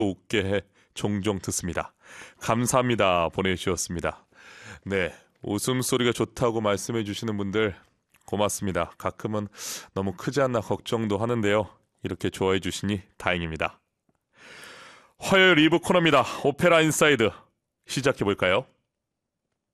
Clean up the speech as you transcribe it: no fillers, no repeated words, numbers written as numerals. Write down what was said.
웃게 해 종종 듣습니다. 감사합니다 보내주셨습니다. 네, 웃음소리가 좋다고 말씀해 주시는 분들 고맙습니다. 가끔은 너무 크지 않나 걱정도 하는데요. 이렇게 좋아해 주시니 다행입니다. 화요일 2부 코너입니다. 오페라 인사이드 시작해 볼까요?